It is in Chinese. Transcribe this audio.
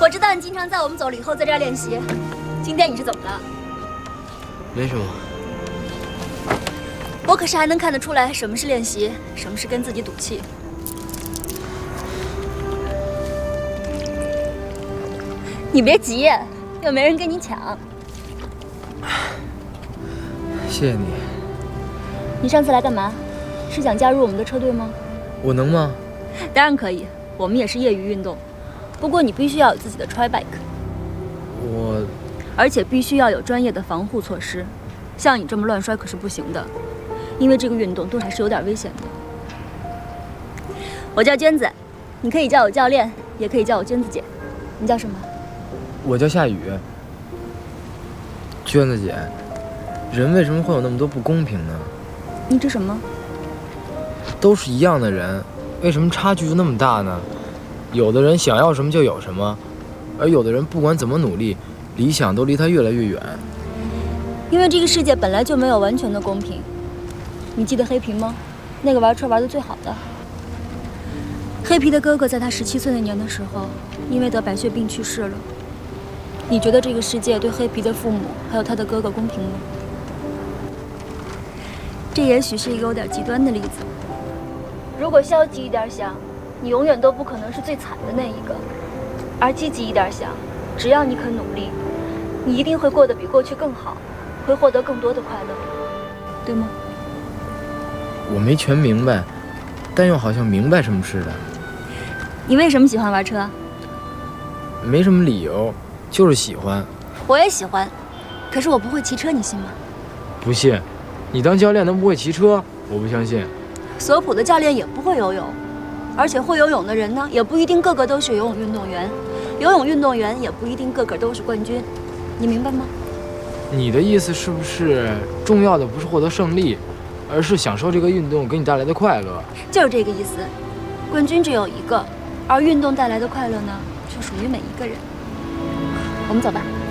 我知道你经常在我们走了以后在这儿练习，今天你是怎么了？ 没什么。 我可是还能看得出来什么是练习，什么是跟自己赌气。你别急，又没人跟你抢。 谢谢你。 你上次来干嘛？是想加入我们的车队吗？ 我能吗？ 当然可以，我们也是业余运动，不过你必须要有自己的 tri bike。而且必须要有专业的防护措施，像你这么乱摔可是不行的，因为这个运动都还是有点危险的。我叫娟子，你可以叫我教练，也可以叫我娟子姐。你叫什么？ 我叫夏雨。娟子姐，人为什么会有那么多不公平呢？ 你指什么？ 都是一样的人，为什么差距就那么大呢？有的人想要什么就有什么，而有的人不管怎么努力，理想都离他越来越远。 因为这个世界本来就没有完全的公平。你记得黑皮吗？那个玩车玩得最好的。黑皮的哥哥在他17岁那年的时候，因为得白血病去世了。你觉得这个世界对黑皮的父母还有他的哥哥公平吗？这也许是一个有点极端的例子。如果消极一点想，你永远都不可能是最惨的那一个；而积极一点想，只要你肯努力，你一定会过得比过去更好，会获得更多的快乐，对吗？ 我没全明白，但又好像明白什么似的。 你为什么喜欢玩车？ 没什么理由，就是喜欢。 我也喜欢，可是我不会骑车，你信吗？ 不信？你当教练能不会骑车？我不相信。 索普的教练也不会游泳，而且会游泳的人呢，也不一定个个都是游泳运动员。游泳运动员也不一定个个都是冠军，你明白吗？ 你的意思是不是重要的不是获得胜利，而是享受这个运动给你带来的快乐？ 就是这个意思。冠军只有一个，而运动带来的快乐呢，却属于每一个人。我们走吧。